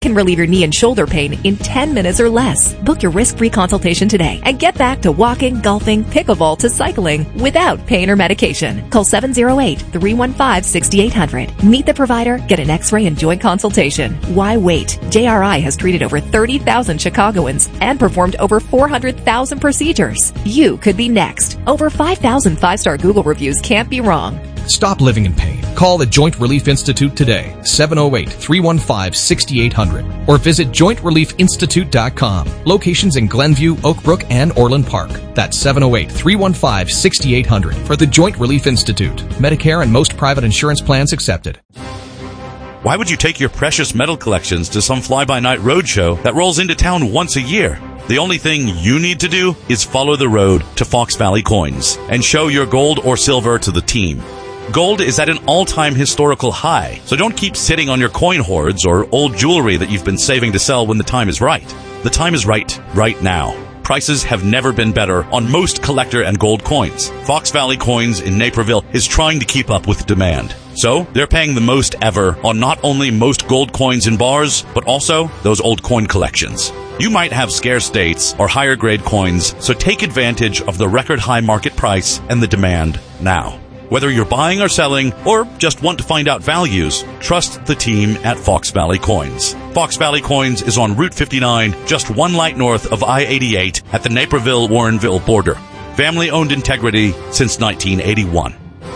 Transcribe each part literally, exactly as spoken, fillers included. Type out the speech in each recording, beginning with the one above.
Can relieve your knee and shoulder pain in ten minutes or less. Book your risk-free consultation today and get back to walking, golfing, pickleball to cycling without pain or medication. Call seven oh eight, three one five, six eight zero zero. Meet the provider, get an x-ray and joint consultation. Why wait? J R I has treated over thirty thousand Chicagoans and performed over four hundred thousand procedures. You could be next. Over five thousand five-star Google reviews can't be wrong. Stop living in pain. Call the Joint Relief Institute today, seven oh eight, three one five, six eight zero zero, or visit joint relief institute dot com. Locations in Glenview, Oak Brook, and Orland Park. That's seven oh eight, three one five, six eight zero zero for the Joint Relief Institute. Medicare and most private insurance plans accepted. Why would you take your precious metal collections to some fly-by-night roadshow that rolls into town once a year? The only thing you need to do is follow the road to Fox Valley Coins and show your gold or silver to the team. Gold is at an all-time historical high, so don't keep sitting on your coin hoards or old jewelry that you've been saving to sell when the time is right. The time is right, right now. Prices have never been better on most collector and gold coins. Fox Valley Coins in Naperville is trying to keep up with demand. So, they're paying the most ever on not only most gold coins in bars, but also those old coin collections. You might have scarce dates or higher grade coins, so take advantage of the record high market price and the demand now. Whether you're buying or selling, or just want to find out values, trust the team at Fox Valley Coins. Fox Valley Coins is on Route fifty-nine, just one light north of I eighty-eight at the Naperville-Warrenville border. Family-owned integrity since nineteen eighty-one.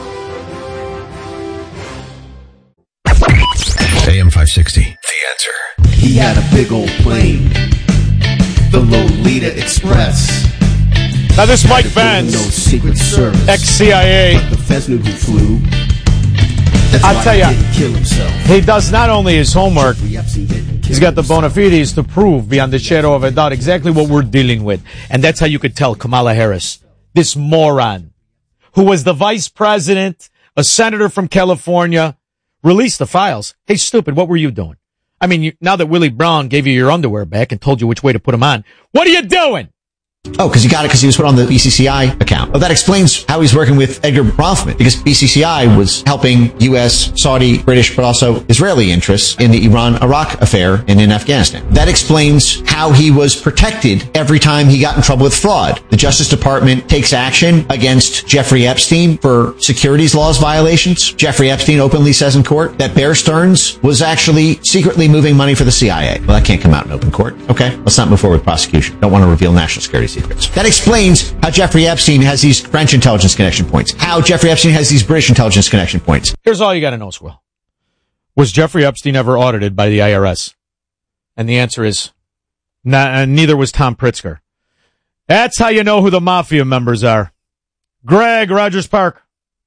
A M five sixty, The Answer. He had a big old plane, the Lolita Express. Now this Mike Vance, no Secret Service, ex-C I A, but the feds knew who flew. That's I'll why tell he you, didn't kill himself. he does not only his homework, Jeffrey Epstein didn't kill he's got the himself. bona fides to prove beyond the shadow of a doubt exactly what we're dealing with. And that's how you could tell Kamala Harris, this moron, who was the vice president, a senator from California, released the files. Hey, stupid, what were you doing? I mean, you, now that Willie Brown gave you your underwear back and told you which way to put them on, what are you doing? Oh, because he got it because he was put on the B C C I account. Well, that explains how he's working with Edgar Bronfman, because B C C I was helping U S, Saudi, British, but also Israeli interests in the Iran-Iraq affair and in Afghanistan. That explains how he was protected every time he got in trouble with fraud. The Justice Department takes action against Jeffrey Epstein for securities laws violations. Jeffrey Epstein openly says in court that Bear Stearns was actually secretly moving money for the C I A. Well, that can't come out in open court. Okay, let's not move forward with prosecution. Don't want to reveal national security secrets. That explains how Jeffrey Epstein has these French intelligence connection points, how Jeffrey Epstein has these British intelligence connection points. Here's all you got to know, Squirrel. Was Jeffrey Epstein ever audited by the I R S? And the answer is, nah, uh, neither was Tom Pritzker. That's how you know who the mafia members are. Greg, Rogers Park.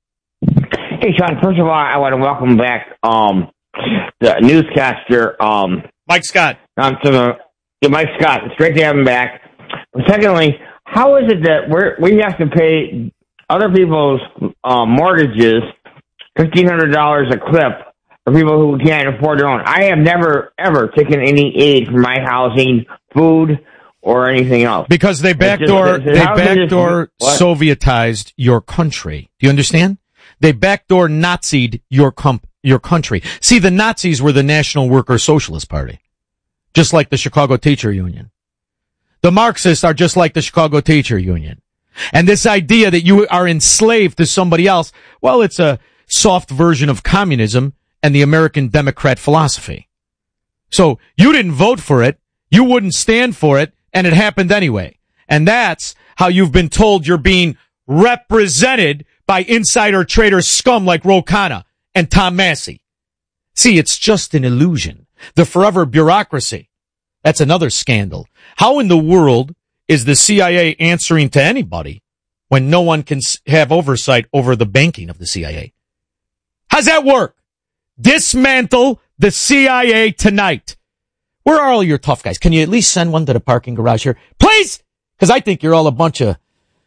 Hey, Sean, first of all, I want to welcome back um, the newscaster, um, Mike Scott. Um, to the, to Mike Scott. It's great to have him back. Secondly, how is it that we're, we have to pay other people's uh, mortgages fifteen hundred dollars a clip for people who can't afford their own? I have never, ever taken any aid for my housing, food, or anything else. Because they backdoor, just, they backdoor Sovietized your country. Do you understand? They backdoor Nazi'd your comp, your country. See, the Nazis were the National Worker Socialist Party, just like the Chicago Teacher Union. The Marxists are just like the Chicago Teacher Union. And this idea that you are enslaved to somebody else, well, it's a soft version of communism and the American Democrat philosophy. So you didn't vote for it, you wouldn't stand for it, and it happened anyway. And that's how you've been told you're being represented by insider trader scum like Ro Khanna and Tom Massey. See, it's just an illusion. The forever bureaucracy. That's another scandal. How in the world is the C I A answering to anybody when no one can have oversight over the banking of the C I A? How's that work? Dismantle the C I A tonight. Where are all your tough guys? Can you at least send one to the parking garage here? Please! Because I think you're all a bunch of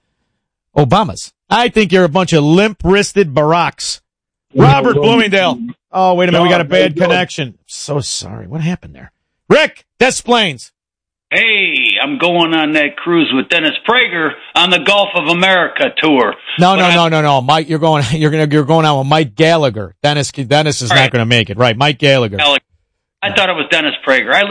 Obamas. I think you're a bunch of limp-wristed Baracks. Robert Bloomingdale. Oh, wait a minute. We got a bad connection. So sorry. What happened there? Rick, Des Plaines. Hey, I'm going on that cruise with Dennis Prager on the Gulf of America tour. No, no, no, no, no, Mike. You're going. You're going. You're going out with Mike Gallagher. Dennis. Dennis is not going to make it. Right, Mike Gallagher. I thought it was Dennis Prager. I